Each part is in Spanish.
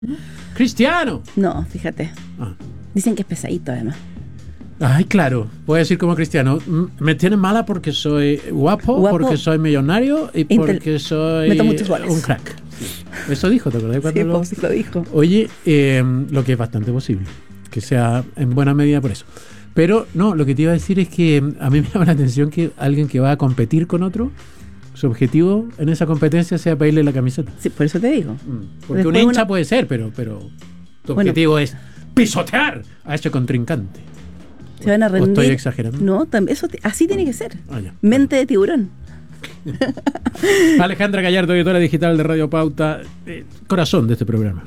¡Cristiano! No, fíjate. Ah. Dicen que es pesadito, además. Ay, claro, voy a decir como cristiano, me tienen mala porque soy guapo, porque soy millonario y porque soy meto muchos goles. Un crack. Eso dijo, ¿te acordás cuando sí, lo dijo? Oye, lo que es bastante posible, que sea en buena medida por eso. Pero no, lo que te iba a decir es que a mí me llama la atención que alguien que va a competir con otro, su objetivo en esa competencia sea para irle la camiseta. Sí, por eso te digo. Porque un hincha puede ser, pero tu objetivo es pisotear a ese contrincante. Se van a rendir. ¿O estoy exagerando? No, así tiene que ser. Mente de tiburón. Alejandra Gallardo, editora digital de Radio Pauta, corazón de este programa.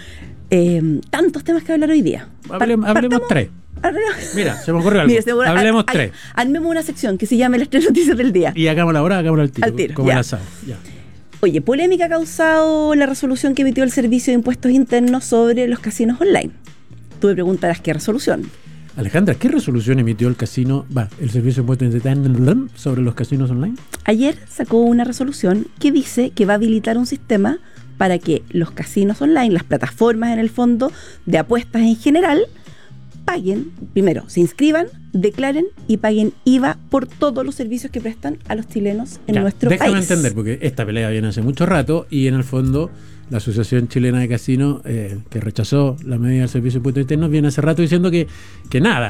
Tantos temas que hablar hoy día. Hablemos tres. Mira, se me ocurrió algo. Hablemos tres. Armemos una sección que se llame las 3 noticias del día. Y hagámosla ahora, hagámosla al tiro. Como el asado. Ya. Oye, polémica ha causado la resolución que emitió el Servicio de Impuestos Internos sobre los casinos online. Tú me preguntarás qué resolución. Alejandra, ¿qué resolución emitió el Servicio de Impuestos Internos sobre los casinos online? Ayer sacó una resolución que dice que va a habilitar un sistema para que los casinos online, las plataformas en el fondo de apuestas en general, paguen, primero, se inscriban, declaren y paguen IVA por todos los servicios que prestan a los chilenos en nuestro país. Déjame entender, porque esta pelea viene hace mucho rato y en el fondo la Asociación Chilena de Casinos, que rechazó la medida del Servicio de Impuestos Internos, viene hace rato diciendo que nada,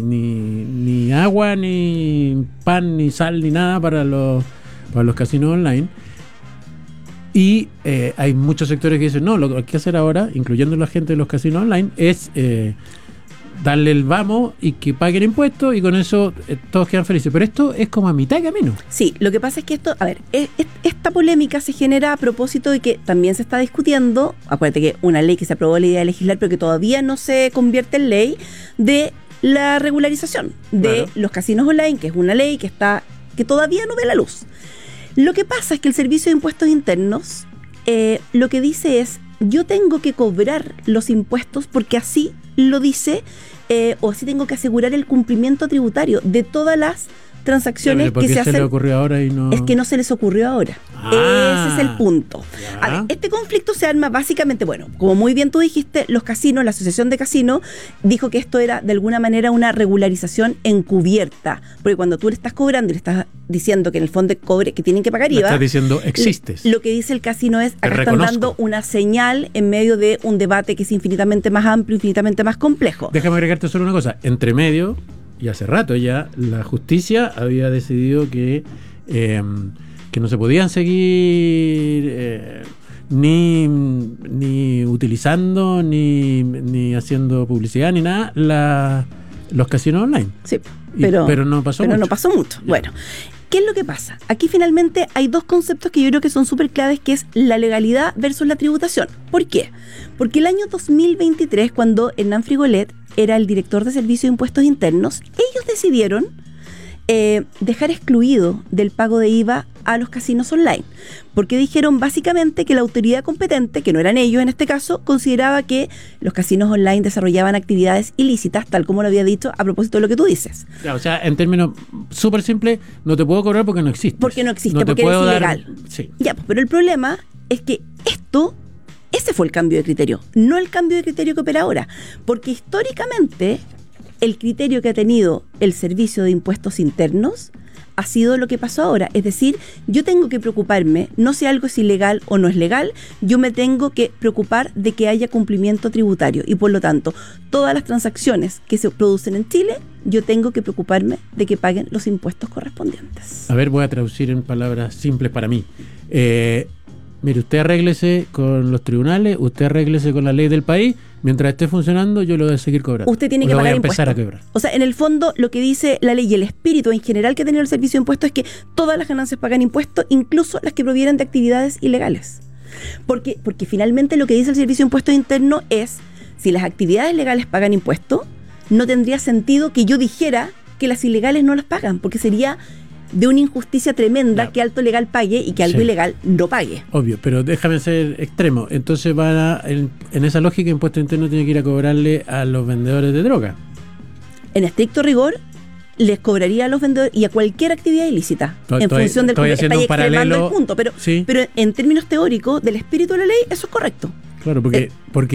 ni agua, ni pan, ni sal, ni nada para los casinos online. Y hay muchos sectores que dicen, no, lo que hay que hacer ahora, incluyendo la gente de los casinos online, es darle el vamos y que paguen impuestos y con eso todos quedan felices. Pero esto es como a mitad de camino. Sí, lo que pasa es que esto, a ver, esta polémica se genera a propósito de que también se está discutiendo, acuérdate que una ley que se aprobó la idea de legislar pero que todavía no se convierte en ley, de la regularización de los casinos online, que es una ley que todavía no ve la luz. Lo que pasa es que el Servicio de Impuestos Internos lo que dice es, yo tengo que cobrar los impuestos porque así lo dice, o así tengo que asegurar el cumplimiento tributario de todas las transacciones que se hacen. ¿Le ocurrió ahora y no? Es que no se les ocurrió ahora. Ese es el punto. A ver, este conflicto se arma básicamente, bueno, como muy bien tú dijiste, los casinos, la Asociación de Casinos dijo que esto era de alguna manera una regularización encubierta, porque cuando tú le estás cobrando y le estás diciendo que en el fondo cobre, que tienen que pagar IVA, estás diciendo existes. Lo que dice el casino es, acá están dando una señal en medio de un debate que es infinitamente más amplio, infinitamente más complejo. Déjame agregarte solo una cosa, entre medio, y hace rato ya, la justicia había decidido que no se podían seguir ni utilizando, ni haciendo publicidad, ni nada, los casinos online. Sí, pero no pasó mucho. No pasó mucho. Bueno, ¿qué es lo que pasa? Aquí finalmente hay dos conceptos que yo creo que son súper claves, que es la legalidad versus la tributación. ¿Por qué? Porque el año 2023, cuando Hernán Frigolet era el director de Servicio de Impuestos Internos, ellos decidieron dejar excluido del pago de IVA a los casinos online, porque dijeron básicamente que la autoridad competente, que no eran ellos en este caso, consideraba que los casinos online desarrollaban actividades ilícitas, tal como lo había dicho a propósito de lo que tú dices. Claro, o sea, en términos súper simples, no te puedo cobrar porque no existe. Porque no existe, porque eres ilegal. Sí. Ya, pero el problema es que ese fue el cambio de criterio, no el cambio de criterio que opera ahora, porque históricamente el criterio que ha tenido el Servicio de Impuestos Internos ha sido lo que pasó ahora. Es decir, yo tengo que preocuparme, no si algo es ilegal o no es legal, yo me tengo que preocupar de que haya cumplimiento tributario y por lo tanto, todas las transacciones que se producen en Chile, yo tengo que preocuparme de que paguen los impuestos correspondientes. A ver, voy a traducir en palabras simples para mí. Mire, usted arréglese con los tribunales, usted arréglese con la ley del país, mientras esté funcionando yo lo voy a seguir cobrando. Usted tiene que pagar impuestos. Voy a empezar a quebrar. O sea, en el fondo lo que dice la ley y el espíritu en general que ha tenido el Servicio de Impuestos es que todas las ganancias pagan impuestos, incluso las que provienen de actividades ilegales. Porque finalmente lo que dice el Servicio de Impuestos Internos es, si las actividades legales pagan impuestos, no tendría sentido que yo dijera que las ilegales no las pagan, porque sería de una injusticia tremenda que algo legal pague y que algo ilegal no pague. Obvio, pero déjame ser extremo. Entonces en esa lógica, Impuesto Interno tiene que ir a cobrarle a los vendedores de droga. En estricto rigor, les cobraría a los vendedores y a cualquier actividad ilícita. En función del estoy haciendo un paralelo, el punto, pero en términos teóricos, del espíritu de la ley, eso es correcto. Claro, porque